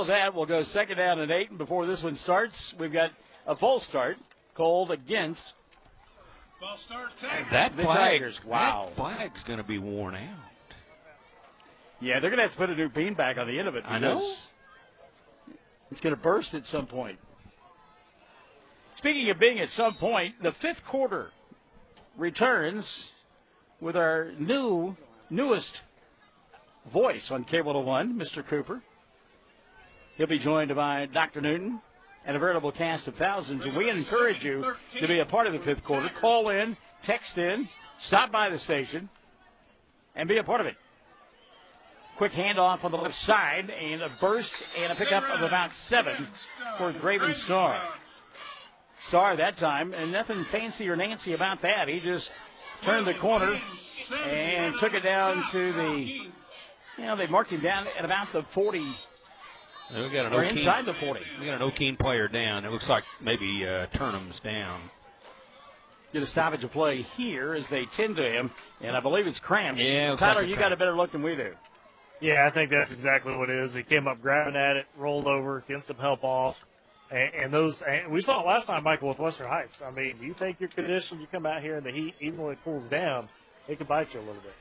of that, we'll go 2nd down and 8. And before this one starts, we've got a false start called against that the flag, Tigers. Wow. That flag's going to be worn out. Yeah, they're going to have to put a new bean back on the end of it. I know. It's going to burst at some point. Speaking of being at some point, the 5th quarter returns with our newest voice on Cable 1, Mr. Cooper. He'll be joined by Dr. Newton and a veritable cast of thousands. And we encourage you to be a part of the 5th quarter. Call in, text in, stop by the station, and be a part of it. Quick handoff on the left side, and a burst and a pickup of about 7 for Draven Starr. Starr that time, and nothing fancy or Nancy about that. He just turned the corner and took it down to the, they marked him down at about the 40. We got an or O'Keen, inside the 40. We got an O'Keen player down. It looks like maybe Turnham's down. Get a stoppage of play here as they tend to him, and I believe it's cramps. Yeah, Tyler, like you got a better look than we do. Yeah, I think that's exactly what it is. He came up grabbing at it, rolled over, getting some help off. And we saw it last time, Michael, with Western Heights. I mean, you take your condition, you come out here in the heat, even when it cools down, it can bite you a little bit.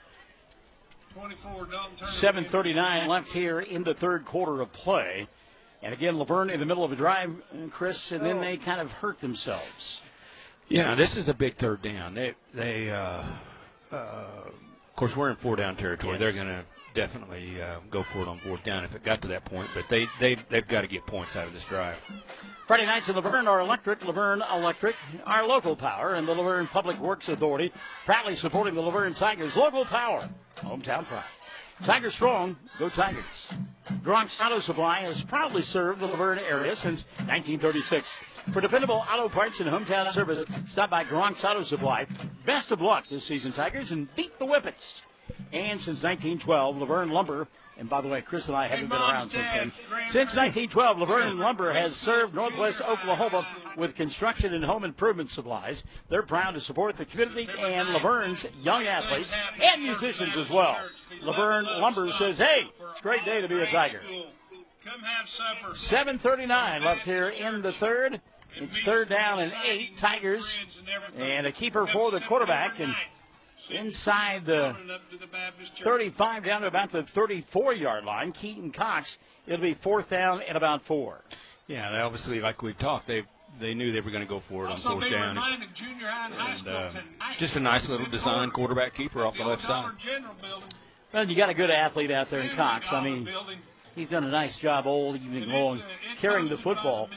7:39 left here in the 3rd quarter of play. And again, Laverne in the middle of a drive, Chris, and then they kind of hurt themselves. Yeah, this is a big 3rd down. Of course, we're in 4-down territory. Yes. They're going to definitely go for it on 4th down if it got to that point. But they've got to get points out of this drive. Friday nights in Laverne are electric. Laverne Electric, our local power, and the Laverne Public Works Authority, proudly supporting the Laverne Tigers. Local power, hometown pride. Tigers strong, go Tigers. Gronk Auto Supply has proudly served the Laverne area since 1936. For dependable auto parts and hometown service, stop by Gronk's Auto Supply. Best of luck this season, Tigers, and beat the Whippets. And since 1912, Laverne Lumber, and by the way, Chris and I haven't been around since then. Since 1912, Laverne Lumber has served Northwest Oklahoma with construction and home improvement supplies. They're proud to support the community and Laverne's young athletes and musicians as well. Laverne Lumber says, hey, it's a great day to be a Tiger. 7:39 left here in the 3rd. It's 3rd down and 8, Tigers, and a keeper for the quarterback, and inside the 35 down to about the 34-yard line, Keaton Cox. It'll be 4th down and about 4. Yeah, they obviously, like we talked, they knew they were going to go for it on 4th down. And just a nice little design quarterback keeper off the left side. Well, you got a good athlete out there in Cox. I mean, he's done a nice job all evening long carrying the football.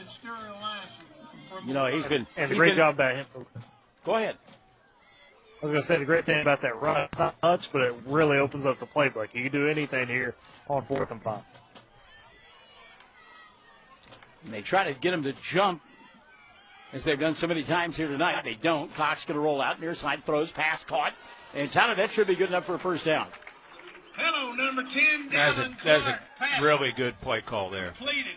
He's been and a great job by him. Go ahead. I was going to say the great thing about that run, it's not much, but it really opens up the playbook. You can do anything here on 4th and 5. And they try to get him to jump, as they've done so many times here tonight. They don't. Cox going to roll out, near side throws, pass caught. And Tyler, that should be good enough for a 1st down. Hello, number 10, That's a really good play call there.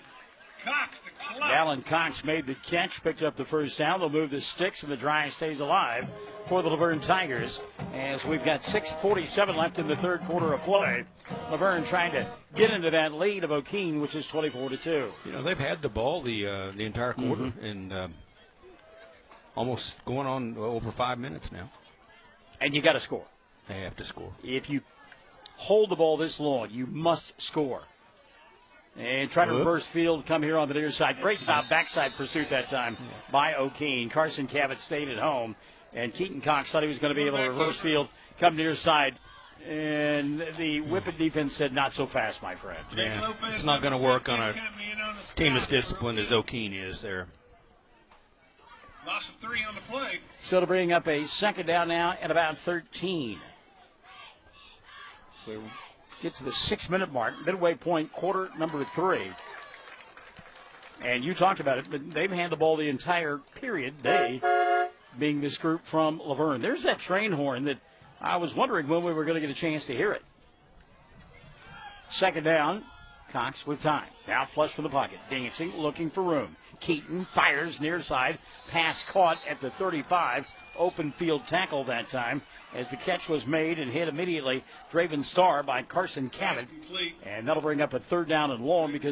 Alan Cox made the catch, picked up the 1st down. They'll move the sticks, and the drive stays alive for the Laverne Tigers, as we've got 6:47 left in the 3rd quarter of play. Laverne trying to get into that lead of O'Keen, which is 24-2. They've had the ball the entire quarter, and almost going on over 5 minutes now. And you got to score. They have to score. If you hold the ball this long, you must score. And trying to reverse field, come here on the near side. Great job, backside pursuit that time by O'Keen. Carson Cabot stayed at home, and Keaton Cox thought he was going to be able to reverse field, come near side, and the Whippet defense said, not so fast, my friend. Yeah, it's not going to work on a team as disciplined as O'Keen is there. Loss of 3 on the play. So to bring up a 2nd down now at about 13. We get to the 6-minute mark, midway point, quarter number 3. And you talked about it, but they've had the ball the entire period, they being this group from Laverne. There's that train horn that I was wondering when we were going to get a chance to hear it. 2nd down, Cox with time. Now flush from the pocket. Dancing, looking for room. Keaton fires near side. Pass caught at the 35. Open field tackle that time, as the catch was made and hit immediately. Draven Starr by Carson Cabot. And that'll bring up a 3rd down and long, because